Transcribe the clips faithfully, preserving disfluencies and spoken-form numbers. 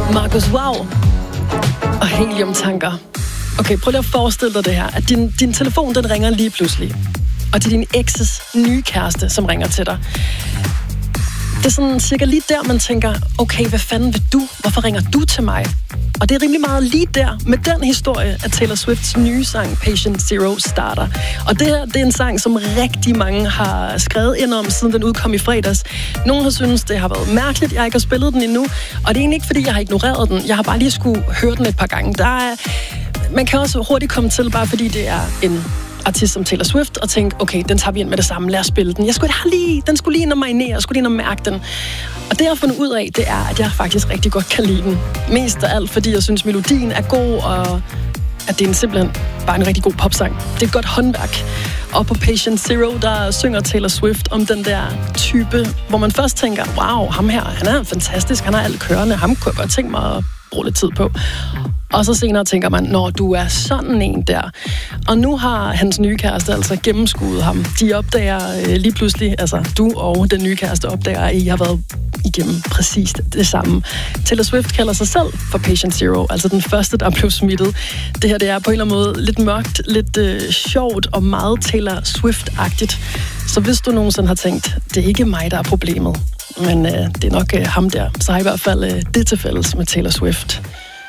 Marcus Wow og heliumtanker. Okay, prøv lige at forestille dig det her, at din, din telefon, den ringer lige pludselig. Og det er din ekses nye kæreste, som ringer til dig. Det er sådan cirka lige der, man tænker, okay, hvad fanden vil du? Hvorfor ringer du til mig? Og det er rimelig meget lige der, med den historie, at Taylor Swifts nye sang, Patient Zero, starter. Og det her, det er en sang, som rigtig mange har skrevet ind om, siden den udkom i fredags. Nogle har syntes, det har været mærkeligt, jeg ikke har spillet den endnu. Og det er egentlig ikke, fordi jeg har ignoreret den. Jeg har bare lige skulle høre den et par gange. Der er, man kan også hurtigt komme til, bare fordi det er en artist som Taylor Swift, og tænke, okay, den tager vi ind med det samme, lad os spille den. Jeg skulle lige, den skulle lige ind og marinere, jeg skulle lige ind og mærke den. Og det, jeg har fundet ud af, det er, at jeg faktisk rigtig godt kan lide den. Mest af alt, fordi jeg synes, melodien er god, og at det er simpelthen bare en rigtig god popsang. Det er et godt håndværk. Og på Patient Zero, der synger Taylor Swift om den der type, hvor man først tænker, wow, ham her, han er fantastisk, han har alt kørende, ham kunne jeg godt tænke mig at bruge lidt tid på. Og så senere tænker man, når du er sådan en der. Og nu har hans nye kæreste altså gennemskuet ham. De opdager øh, lige pludselig, altså du og den nye kæreste opdager, at I har været igennem præcis det samme. Taylor Swift kalder sig selv for Patient Zero, altså den første, der blev smittet. Det her, det er på en eller anden måde lidt mørkt, lidt øh, sjovt og meget Taylor Swift-agtigt. Så hvis du nogensinde har tænkt, det er ikke mig, der er problemet, men øh, det er nok øh, ham der, så har i hvert fald øh, det til fælles med Taylor Swift.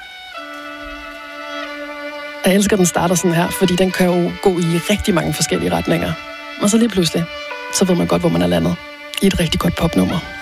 Jeg elsker, at den starter sådan her, fordi den kan jo gå i rigtig mange forskellige retninger. Og så lige pludselig, så ved man godt, hvor man er landet. I et rigtig godt popnummer.